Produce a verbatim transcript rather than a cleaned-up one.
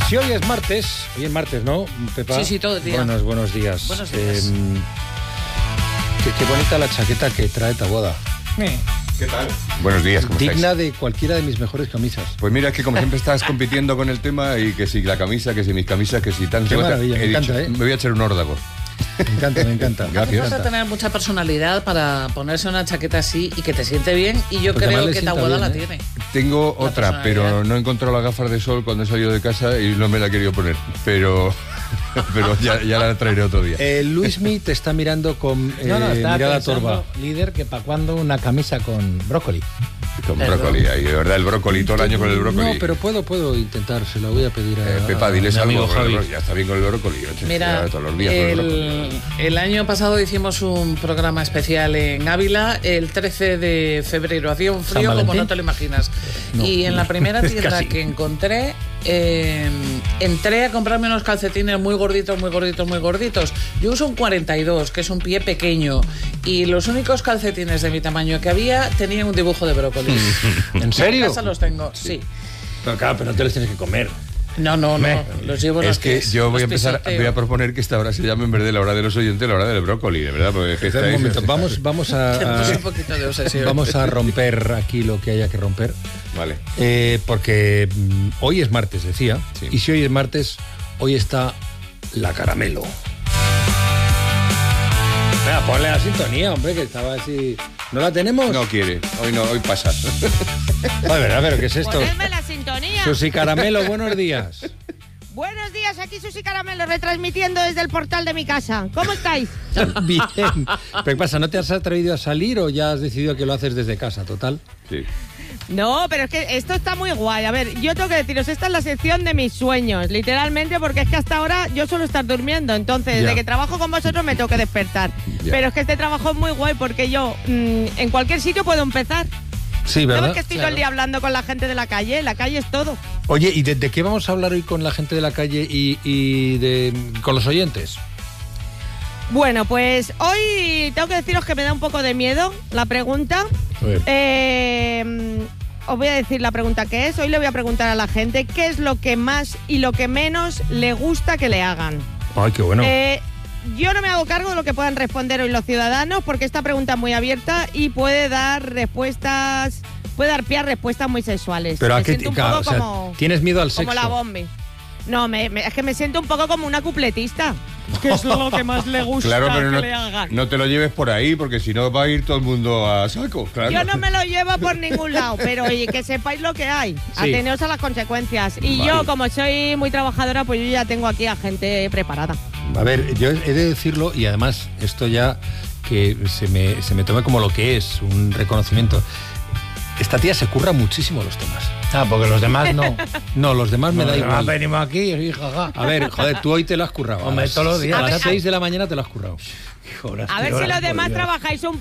Si hoy es martes, hoy es martes, ¿no, Pepa? Sí, sí, todo el día. Buenos, buenos días. Buenos días. Eh, qué, qué bonita la chaqueta que trae Taboada. Eh. ¿Qué tal? Buenos días, ¿cómo Digna estáis? de cualquiera de mis mejores camisas. Pues mira, es que como siempre estás compitiendo con el tema y que si la camisa, que si mis camisas, que si tan... Qué maravilla, me he encanta, dicho, ¿eh? Me voy a echar un órdago. Me encanta, me encanta. Hace Gracias. falta tener mucha personalidad para ponerse una chaqueta así y que te siente bien, y yo Porque además creo le que sienta Taboada bien, la ¿eh? tiene. Tengo La otra, pero personalidad. no he encontrado las gafas de sol cuando he salido de casa y no me la he querido poner. Pero, pero ya, ya la traeré otro día. Eh, Luismi te está mirando con eh, No, no, estaba mirada pensando, torva. líder, que para cuándo una camisa con brócoli. Con Perdón. brócoli, ahí, de verdad, el brócoli, todo el año con el brócoli. No, pero puedo, puedo intentar, se lo voy a pedir a, Eh, Pepa, diles a mi algo, amigo con el Javi. brócoli. Ya está bien con el brócoli. ocho, Mira, ya todos los días con el brócoli. el, el año pasado hicimos un programa especial en Ávila, el trece de febrero. Hacía un frío ¿San como Valentín? no te lo imaginas. No. Y en la primera tienda Casi. que encontré, eh, entré a comprarme unos calcetines muy gorditos, muy gorditos, muy gorditos. Yo uso un cuarenta y dos, que es un pie pequeño. Y los únicos calcetines de mi tamaño que había tenían un dibujo de brócoli. ¿En serio? En casa los tengo, sí. Pero claro, pero no te los tienes que comer. No, no, no. Me- Los llevo Es los que pies, yo voy a los empezar, pisoteo. voy a proponer que esta hora se llame en vez de la hora de los oyentes, la hora del brócoli, de verdad, porque es que Espera un estáis- momento, vamos, vamos a, Tenemos a- un poquito de obsesión. vamos a romper aquí lo que haya que romper. Vale. Eh, porque mm, hoy es martes, decía. Sí. Y si hoy es martes, hoy está la caramelo. Venga, ponle la sintonía, hombre, que estaba así. ¿No la tenemos? No quiere, hoy no, hoy pasa. A ver, a ver, ¿qué es esto? Ponedme la sintonía. Susi Caramelo, buenos días. Buenos días, aquí Susi Caramelo, retransmitiendo desde el portal de mi casa. ¿Cómo estáis? Bien. ¿Pero qué pasa? ¿No te has atrevido a salir o ya has decidido que lo haces desde casa, total? Sí. No, pero es que esto está muy guay. A ver, yo tengo que deciros, esta es la sección de mis sueños, literalmente, porque es que hasta ahora yo suelo estar durmiendo. Entonces, Ya. desde que trabajo con vosotros me tengo que despertar. Ya. Pero es que este trabajo es muy guay porque yo mm, en cualquier sitio puedo empezar. Sí, ¿Sabes ¿verdad? que estoy todo el día hablando con la gente de la calle? La calle es todo. Oye, ¿y de, de qué vamos a hablar hoy con la gente de la calle y, y de, con los oyentes? Bueno, pues hoy tengo que deciros que me da un poco de miedo la pregunta. A ver. Eh, os voy a decir la pregunta que es. Hoy le voy a preguntar a la gente qué es lo que más y lo que menos le gusta que le hagan. Ay, qué bueno. Eh, yo no me hago cargo de lo que puedan responder hoy los ciudadanos porque esta pregunta es muy abierta y puede dar respuestas, puede dar pie a respuestas muy sexuales. Pero me a qué siento un claro, poco o sea, como, ¿tienes miedo al como sexo? la bombi. No, me, me- es que me siento un poco como una cupletista. ¿Qué es lo que más le gusta Claro, pero que no, le hagan? no te lo lleves por ahí, porque si no va a ir todo el mundo a saco. Claro. Yo no me lo llevo por ningún lado, pero oye, que sepáis lo que hay. Sí. Ateneos a las consecuencias. Y Vale. yo, como soy muy trabajadora, pues yo ya tengo aquí a gente preparada. A ver, yo he de decirlo y además esto ya que se me, se me tome como lo que es, un reconocimiento. Esta tía se curra muchísimo los temas. Ah, porque los demás no. No, los demás me da igual. Venimos aquí y jaja. A ver, joder, tú hoy te lo has currado. Hombre, A las- todos los días. A las A ver, seis de la mañana te lo has currado. A ver si los demás trabajáis un